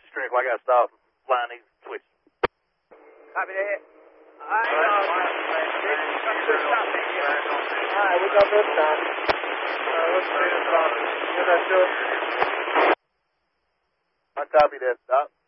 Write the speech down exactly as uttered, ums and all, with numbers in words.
strip. I got to stop. Line needs to twist. Copy that. Alright, Alright, we got this time. Alright, let's see this on. Get that to it. I copy that. Stop.